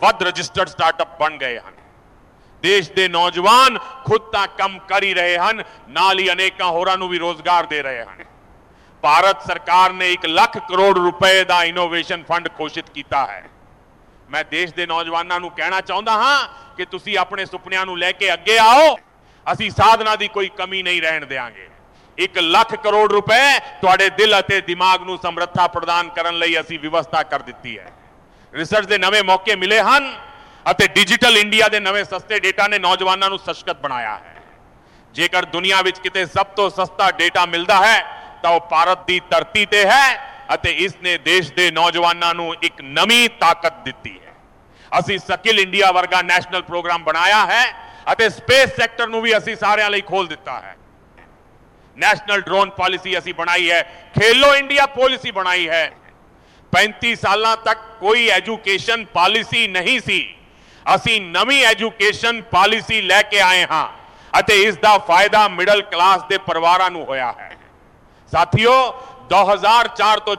ਵੱਧ registered startup ਬਣ ਗਏ ਹਨ। देश के नौजवान खुद ਤਾਂ ਕੰਮ कर ही रहे हैं, नाल ही अनेकों होरां नूं भी रोजगार दे रहे हैं। भारत सरकार ने 1 लाख करोड़ रुपए का इनोवेशन फंड घोषित किया है। मैं देश के नौजवानों नूं कहना चाहता हाँ कि तुसीं अपने सुपनियां नूं लैके अगे आओ, असीं साधना की कोई कमी नहीं रहन देंगे। 1 लाख करोड़ रुपए तुहाडे दिल अते दिमाग नूं समर्था प्रदान करन लई असीं व्यवस्था कर दित्ती है। रिसर्च के नवे मौके मिले हैं ਅਤੇ डिजिटल इंडिया के नवे सस्ते डेटा ने नौजवानों को सशक्त बनाया है। जेकर दुनिया में किते सब तो सस्ता डेटा मिलता है तो वह भारत की धरती ते है ਅਤੇ इसने देश के नौजवानों को एक नवी ताकत दी है। असी स्किल इंडिया वर्गा नैशनल प्रोग्राम बनाया है ਅਤੇ स्पेस सैक्टर को भी असी सारे लिए खोल दिता है। नैशनल ड्रोन पॉलिसी असी बनाई है, खेलो इंडिया पॉलिसी बनाई है। 35 साल तक कोई एजुकेशन पॉलिसी नहीं सी, असी नवी एजुकेशन पॉलिसी लैके आए हाँ ਅਤੇ इस दा फायदा मिडल क्लास के परिवारों को होया है। साथियों 2004 तो